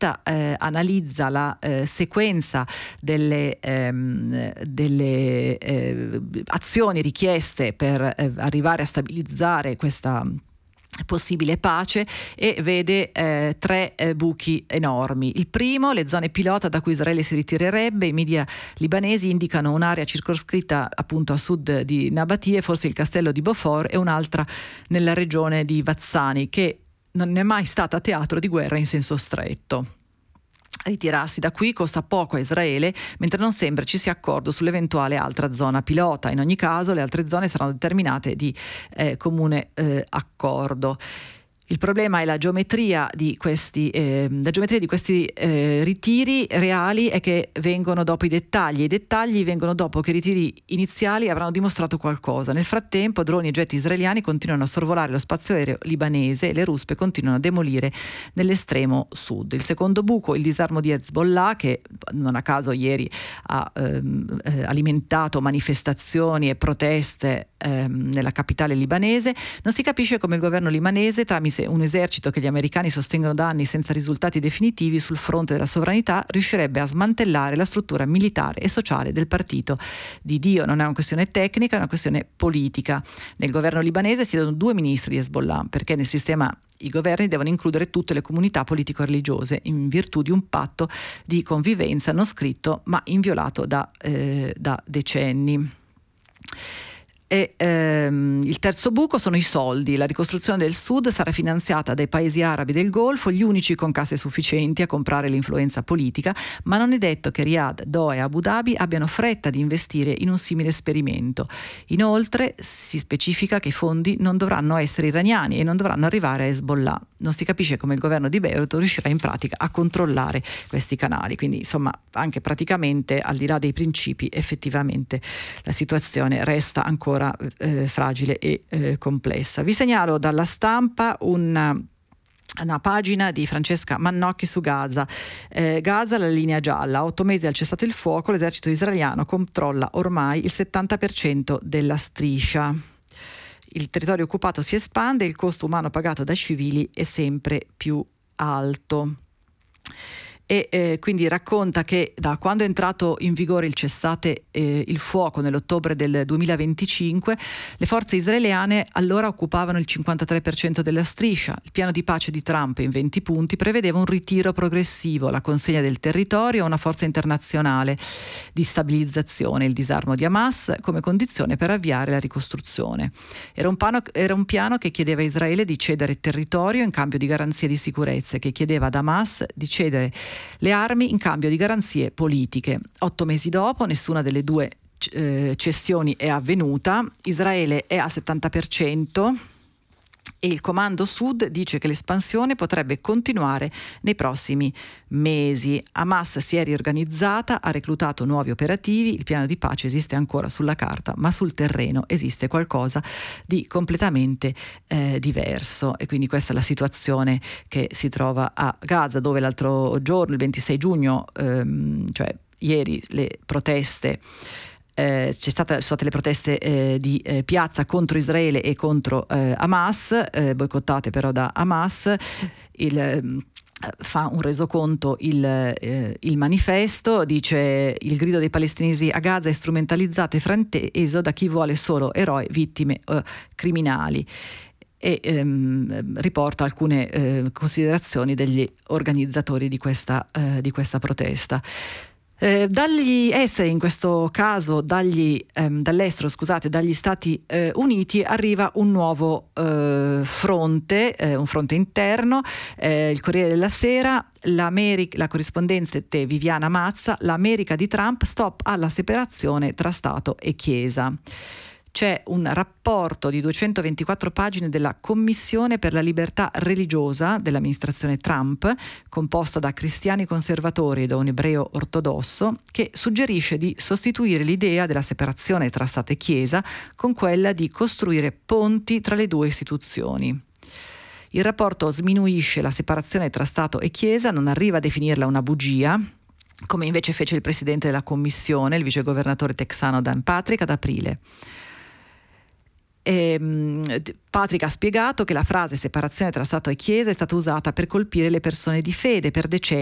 Questa analizza la sequenza delle azioni richieste per arrivare a stabilizzare questa possibile pace e vede tre buchi enormi. Il primo, le zone pilota da cui Israele si ritirerebbe. I media libanesi indicano un'area circoscritta appunto a sud di Nabatie, forse il castello di Beaufort, e un'altra nella regione di Vazzani, che non è mai stata teatro di guerra in senso stretto. Ritirarsi da qui costa poco a Israele, mentre non sembra ci sia accordo sull'eventuale altra zona pilota. In ogni caso le altre zone saranno determinate di comune accordo. Il problema è la geometria di questi ritiri reali è che vengono dopo i dettagli, e i dettagli vengono dopo che i ritiri iniziali avranno dimostrato qualcosa. Nel frattempo droni e jet israeliani continuano a sorvolare lo spazio aereo libanese e le ruspe continuano a demolire nell'estremo sud. Il secondo buco, il disarmo di Hezbollah, che non a caso ieri ha alimentato manifestazioni e proteste nella capitale libanese. Non si capisce come il governo libanese, tramite un esercito che gli americani sostengono da anni senza risultati definitivi sul fronte della sovranità, riuscirebbe a smantellare la struttura militare e sociale del partito di Dio. Non è una questione tecnica, è una questione politica. Nel governo libanese siedono 2 ministri di Hezbollah, perché nel sistema i governi devono includere tutte le comunità politico-religiose in virtù di un patto di convivenza non scritto ma inviolato da decenni. E il terzo buco sono i soldi. La ricostruzione del sud sarà finanziata dai paesi arabi del Golfo, gli unici con casse sufficienti a comprare l'influenza politica, ma non è detto che Riyadh, Doha e Abu Dhabi abbiano fretta di investire in un simile esperimento. Inoltre si specifica che i fondi non dovranno essere iraniani e non dovranno arrivare a Hezbollah. Non si capisce come il governo di Beirut riuscirà in pratica a controllare questi canali. Quindi insomma anche praticamente, al di là dei principi, effettivamente la situazione resta ancora fragile e complessa. Vi segnalo dalla Stampa una pagina di Francesca Mannocchi su Gaza. Gaza, la linea gialla. 8 mesi al cessato il fuoco, l'esercito israeliano controlla ormai il 70% della striscia. Il territorio occupato si espande, il costo umano pagato dai civili è sempre più alto. E quindi racconta che da quando è entrato in vigore il cessate il fuoco nell'ottobre del 2025, le forze israeliane allora occupavano il 53% della striscia. Il piano di pace di Trump in 20 punti prevedeva un ritiro progressivo, la consegna del territorio a una forza internazionale di stabilizzazione, il disarmo di Hamas come condizione per avviare la ricostruzione. Era un piano che chiedeva a Israele di cedere territorio in cambio di garanzie di sicurezza, che chiedeva ad Hamas di cedere le armi in cambio di garanzie politiche. 8 mesi dopo nessuna delle due cessioni è avvenuta. Israele è al 70% e il Comando Sud dice che l'espansione potrebbe continuare nei prossimi mesi. Hamas si è riorganizzata, ha reclutato nuovi operativi, il piano di pace esiste ancora sulla carta, ma sul terreno esiste qualcosa di completamente diverso. E quindi questa è la situazione che si trova a Gaza, dove l'altro giorno, il 26 giugno, cioè ieri, le proteste sono state le proteste di piazza contro Israele e contro Hamas, boicottate però da Hamas. Fa un resoconto il manifesto, dice: il grido dei palestinesi a Gaza è strumentalizzato e frainteso da chi vuole solo eroi, vittime, criminali. E riporta alcune considerazioni degli organizzatori di questa protesta. Dagli esteri, in questo caso dall'estero, dagli Stati Uniti, arriva un nuovo fronte, un fronte interno. Il Corriere della Sera, la corrispondente Viviana Mazza: l'America di Trump, stop alla separazione tra Stato e Chiesa. C'è un rapporto di 224 pagine della Commissione per la libertà religiosa dell'amministrazione Trump, composta da cristiani conservatori e da un ebreo ortodosso, che suggerisce di sostituire l'idea della separazione tra Stato e Chiesa con quella di costruire ponti tra le due istituzioni. Il rapporto sminuisce la separazione tra Stato e Chiesa, non arriva a definirla una bugia, come invece fece il presidente della Commissione, il vicegovernatore texano Dan Patrick, ad aprile. Patrick ha spiegato che la frase separazione tra Stato e Chiesa è stata usata per colpire le persone di fede per decenni